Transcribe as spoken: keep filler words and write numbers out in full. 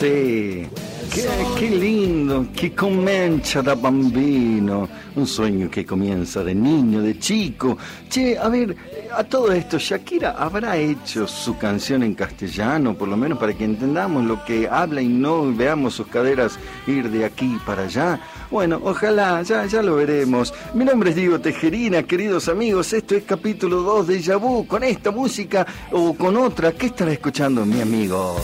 Sí, qué, qué lindo, que comienza da bambino, un sueño que comienza de niño, de chico. Che, a ver, a todo esto, Shakira habrá hecho su canción en castellano, por lo menos para que entendamos lo que habla y no veamos sus caderas ir de aquí para allá. Bueno, ojalá, ya, ya lo veremos. Mi nombre es Diego Tejerina, queridos amigos, esto es capítulo dos de Déjà Vu, con esta música o con otra, ¿qué estará escuchando mi amigo?